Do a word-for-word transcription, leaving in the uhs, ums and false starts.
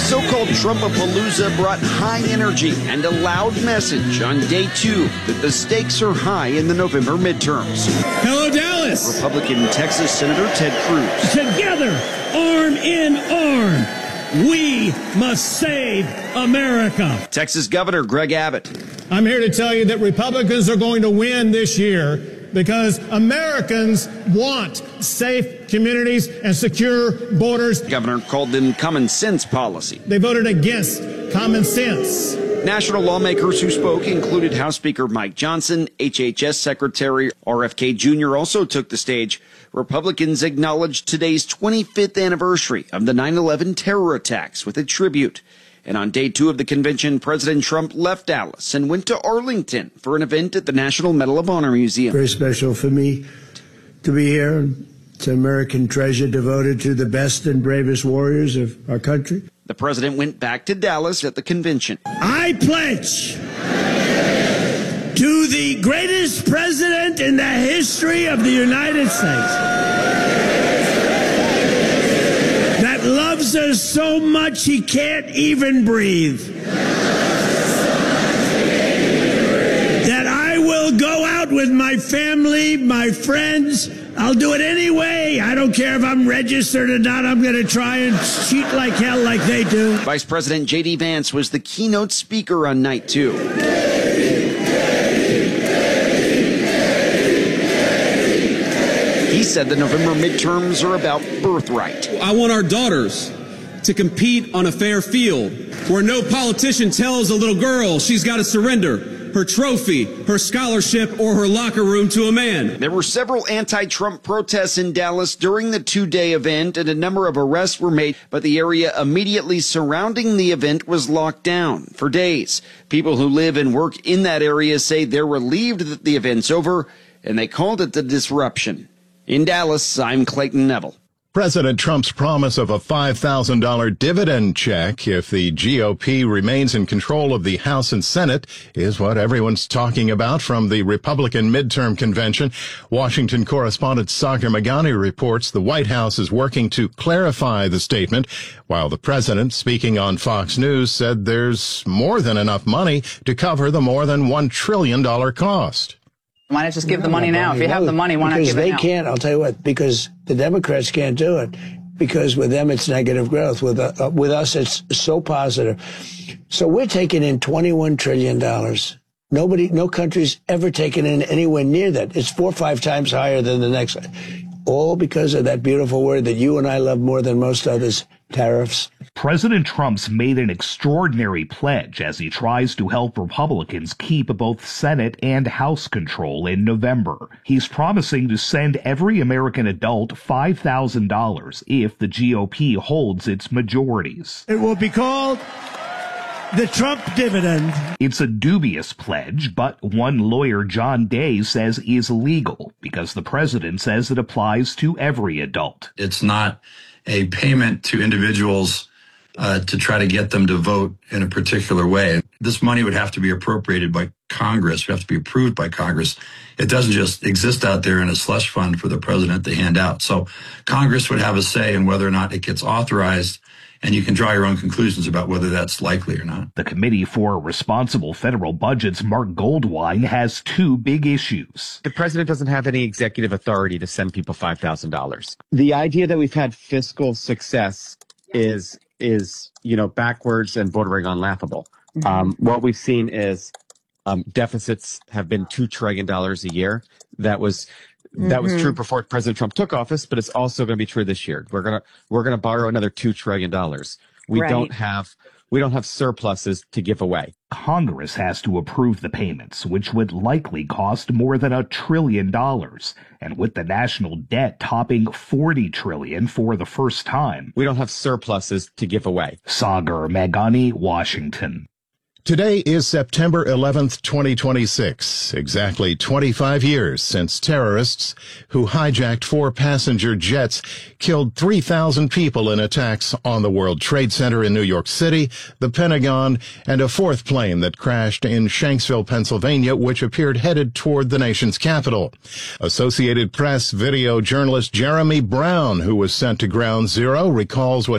so-called Trumpapalooza brought high energy and a loud message on day two that the stakes are high in the November midterms. Hello, Dallas. Republican Texas Senator Ted Cruz. Together, arm in arm, we must save America. Texas Governor Greg Abbott. I'm here to tell you that Republicans are going to win this year because Americans want safe communities and secure borders. The governor called them common sense policy. They voted against common sense. National lawmakers who spoke included House Speaker Mike Johnson. H H S Secretary R F K Junior also took the stage. Republicans acknowledged today's twenty-fifth anniversary of the nine eleven terror attacks with a tribute. And on day two of the convention, President Trump left Dallas and went to Arlington for an event at the National Medal of Honor Museum. Very special for me to be here. It's an American treasure devoted to the best and bravest warriors of our country. The president went back to Dallas at the convention. I pledge to the greatest president in the history of the United States that loves us so much he can't even breathe, that I will go out with my family, my friends. I'll do it anyway. I don't care if I'm registered or not. I'm going to try and cheat like hell like they do. Vice President J D Vance was the keynote speaker on night two. He said the November midterms are about birthright. I want our daughters to compete on a fair field where no politician tells a little girl she's got to surrender her trophy, her scholarship, or her locker room to a man. There were several anti-Trump protests in Dallas during the two-day event, and a number of arrests were made, but the area immediately surrounding the event was locked down for days. People who live and work in that area say they're relieved that the event's over, and they called it the disruption. In Dallas, I'm Clayton Neville. President Trump's promise of a five thousand dollars dividend check if the G O P remains in control of the House and Senate is what everyone's talking about from the Republican midterm convention. Washington correspondent Sagar Meghani reports the White House is working to clarify the statement, while the president, speaking on Fox News, said there's more than enough money to cover the more than one trillion dollars cost. Why not just give the money now? If you have the money, why not give it now? Because they can't, I'll tell you what, because the Democrats can't do it. Because with them, it's negative growth. With uh, with us, it's so positive. So we're taking in twenty-one trillion dollars. Nobody, no country's ever taken in anywhere near that. It's four or five times higher than the next. All because of that beautiful word that you and I love more than most others, tariffs. President Trump's made an extraordinary pledge as he tries to help Republicans keep both Senate and House control in November. He's promising to send every American adult five thousand dollars if the G O P holds its majorities. It will be called the Trump dividend. It's a dubious pledge, but one lawyer, John Day, says is legal because the president says it applies to every adult. It's not a payment to individuals uh, to try to get them to vote in a particular way. This money would have to be appropriated by Congress, would have to be approved by Congress. It doesn't just exist out there in a slush fund for the president to hand out. So Congress would have a say in whether or not it gets authorized, and you can draw your own conclusions about whether that's likely or not. The Committee for Responsible Federal Budgets, Mark Goldwein, has two big issues. The president doesn't have any executive authority to send people five thousand dollars. The idea that we've had fiscal success is, is you know, backwards and bordering on laughable. Mm-hmm. Um, what we've seen is um, deficits have been two trillion dollars a year. That was That was true before President Trump took office, but it's also going to be true this year. We're going to we're going to borrow another two trillion dollars. We right. don't have we don't have surpluses to give away. Congress has to approve the payments, which would likely cost more than a trillion dollars. And with the national debt topping forty trillion for the first time, we don't have surpluses to give away. Sagar Meghani, Washington. Today is September eleventh, twenty twenty-six, exactly twenty-five years since terrorists who hijacked four passenger jets killed three thousand people in attacks on the World Trade Center in New York City, the Pentagon, and a fourth plane that crashed in Shanksville, Pennsylvania, which appeared headed toward the nation's capital. Associated Press video journalist Jeremy Brown, who was sent to Ground Zero, recalls what